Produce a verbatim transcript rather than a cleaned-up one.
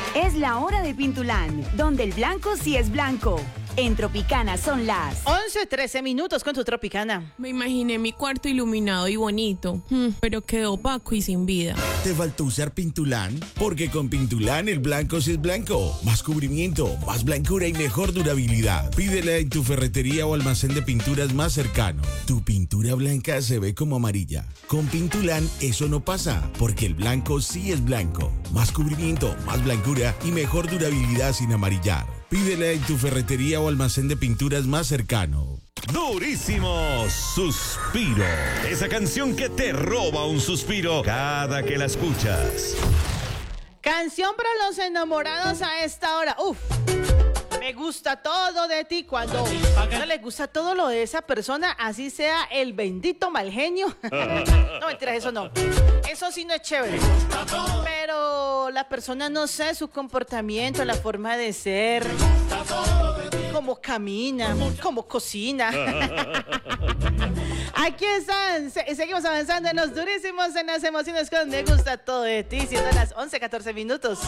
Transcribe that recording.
Es la hora de Pintulán, donde el blanco sí es blanco. En Tropicana son las once, trece minutos con tu Tropicana. Me imaginé mi cuarto iluminado y bonito, pero quedó opaco y sin vida. ¿Te faltó usar Pintulán? Porque con Pintulán el blanco sí es blanco. Más cubrimiento, más blancura y mejor durabilidad. Pídela en tu ferretería o almacén de pinturas más cercano. Tu pintura blanca se ve como amarilla. Con Pintulán eso no pasa, porque el blanco sí es blanco. Más cubrimiento, más blancura y mejor durabilidad sin amarillar. Pídela en tu ferretería o almacén de pinturas más cercano. Durísimo Suspiro. Esa canción que te roba un suspiro cada que la escuchas. Canción para los enamorados a esta hora. Uf. Me gusta todo de ti. Cuando no le gusta todo lo de esa persona, así sea el bendito mal genio. No, mentiras, eso no. Eso sí no es chévere. Pero la persona, no sé, su comportamiento, la forma de ser, cómo camina, cómo cocina. Aquí están. Se- seguimos avanzando en los durísimos, en las emociones con Me gusta todo de ti, siendo las once, catorce minutos.